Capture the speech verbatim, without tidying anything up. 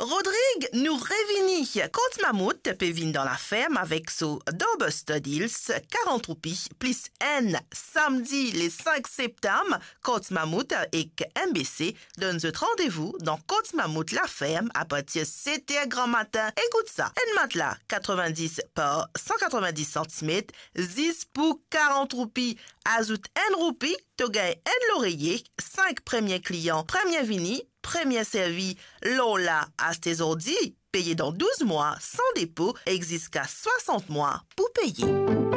Rodrigue nous revini. Côte Mammouth peut venir dans la ferme avec son double Studils, quarante roupies, plus N, samedi le cinq septembre. Côte Mammouth et M B C donne ce rendez-vous dans Côte Mammouth la ferme à partir de sept heures grand matin. Écoute ça. Un matelas quatre-vingt-dix par cent quatre-vingt-dix centimètres, dix pour quarante roupies. Ajoute un roupie, tu gagnes un l'oreiller, cinq premiers clients, premier vini, premier servi, Lola à tes ordi, payé dans douze mois, sans dépôt, existe qu'à soixante mois pour payer.